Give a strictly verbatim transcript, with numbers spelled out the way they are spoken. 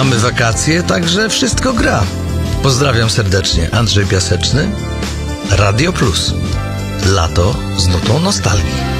Mamy wakacje, także wszystko gra. Pozdrawiam serdecznie. Andrzej Piaseczny, Radio Plus. Lato z nutą nostalgii.